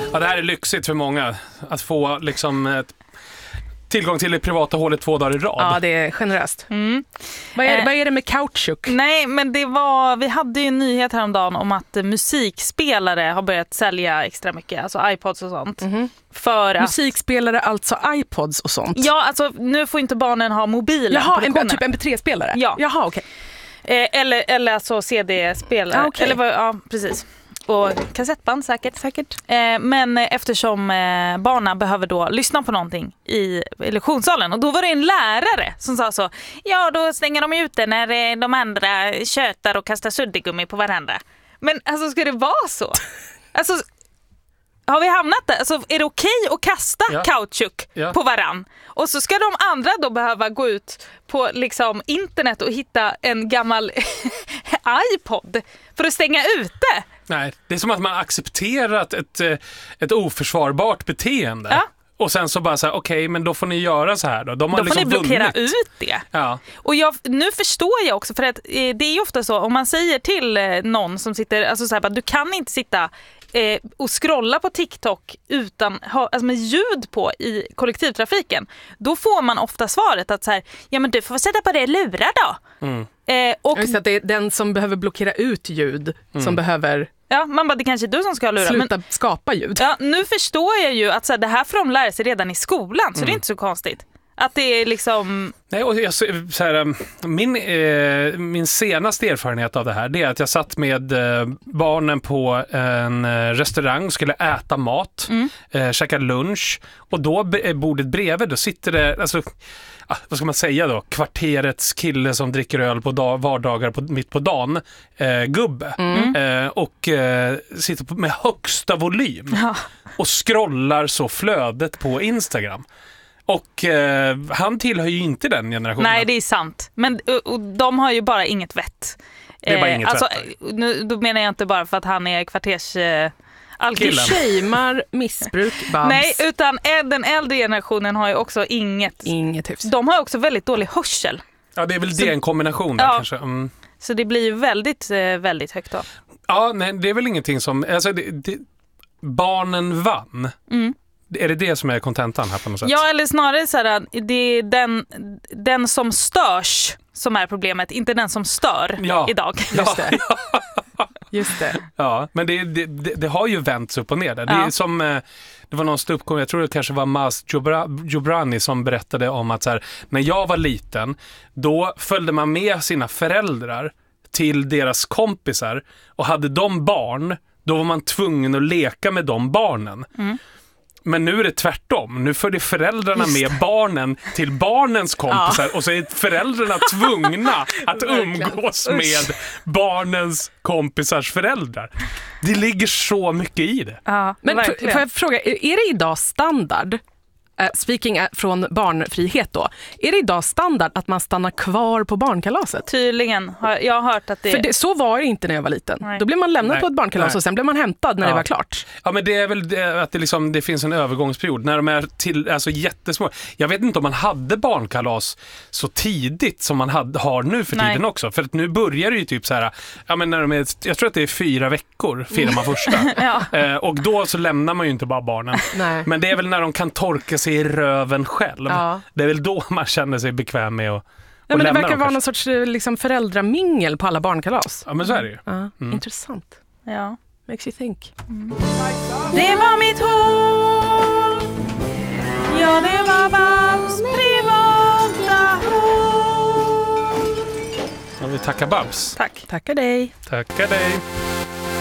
Ja, det här är lyxigt för många. Att få liksom tillgång till det privata hålet 2 dagar i rad. Ja, det är generöst. Vad är det med kautschuk? Nej, men vi hade ju en nyhet häromdagen om att musikspelare har börjat sälja extra mycket, alltså iPods och sånt. För att... Musikspelare, alltså iPods och sånt? Ja, alltså nu får inte barnen ha mobiler. Jaha, typ MP3-spelare? Ja. Jaha, okej. Eller alltså CD-spelare. Okay. Ja, precis. Och kassettband säkert. Men eftersom barnen behöver då lyssna på någonting i lektionssalen. Och då var det en lärare som sa så: ja, då stänger de ute när de andra tjötar och kastar suddgummi på varandra. Men alltså, ska det vara så? Alltså, har vi hamnat där? Alltså, är det okej att kasta kautschuk på varann? Och så ska de andra då behöva gå ut på liksom internet och hitta en gammal iPod för att stänga ute. Nej, det är som att man accepterat ett oförsvarbart beteende. Ja. Och sen så bara så här, okej, men då får ni göra så här då. De har då liksom får ni blockera vunnit. ut det. Ja. Och nu förstår jag också, för att det är ju ofta så, om man säger till någon som sitter, alltså så här, du kan inte sitta och scrolla på TikTok utan alltså med ljud på i kollektivtrafiken, då får man ofta svaret att så här, ja men du får sätta på det lurar då. Och just att det är den som behöver blockera ut ljud som behöver... Ja, man bara, det kanske är du som ska lura. Sluta skapa ljud. Ja, nu förstår jag ju att så här, det här får de lära sig redan i skolan, så det är inte så konstigt. Att det är liksom... Nej, och min senaste erfarenhet av det här, det är att jag satt med barnen på en restaurang, skulle äta mat, käka lunch, och då bordet bredvid, då sitter det, alltså, vad ska man säga då, kvarterets kille som dricker öl på vardagar mitt på dagen, gubbe, och sitter med högsta volym och scrollar så flödet på Instagram. Och han tillhör ju inte den generationen. Nej, det är sant. Men och de har ju bara inget vett. Det är bara inget alltså, vett. Då menar jag inte bara för att han är kvarters... Du shamear missbruk, Babs. Nej, utan den äldre generationen har ju också inget hyfs. De har också väldigt dålig hörsel. Ja, det är väl det en kombination där kanske. Så det blir ju väldigt, väldigt högt då. Ja, nej, det är väl ingenting som... Alltså, barnen vann. Är det som är kontentan här på något sätt? Ja, eller snarare så här, det är den som störs som är problemet, inte den som stör idag. Just det. Just det. Ja, men det har ju vänts upp och ner där. Det är som, det var någon ståuppkomiker, jag tror det kanske var Maz Jobrani som berättade om att så här, när jag var liten, då följde man med sina föräldrar till deras kompisar, och hade de barn, då var man tvungen att leka med de barnen. Men nu är det tvärtom. Nu följer föräldrarna med barnen till barnens kompisar, och så är föräldrarna tvungna att umgås med barnens kompisars föräldrar. Det ligger så mycket i det. Ja, men får jag fråga, är det idag standard, speaking från barnfrihet då, är det idag standard att man stannar kvar på barnkalaset? Tydligen. Jag har hört att det... För så var det inte när jag var liten. Nej. Då blev man lämnad på ett barnkalas och sen blev man hämtad när det var klart. Ja, men det är väl att det finns en övergångsperiod när de är alltså jättesmå. Jag vet inte om man hade barnkalas så tidigt som man har nu för tiden också. För att nu börjar det ju typ så här, ja, men när jag tror att det är 4 veckor firar man första. Och då så lämnar man ju inte bara barnen. Nej. Men det är väl när de kan torka sig i röven själv. Ja. Det är väl då man känner sig bekväm med att men det verkar vara någon sorts liksom, föräldramingel på alla barnkalas. Ja, men så är det ju. Intressant. Ja. Makes you think. Det var mitt hår. Ja, det var Babs privata hår. Ja, vi tackar Babs. Tack. Tackar dig. Tackar dig.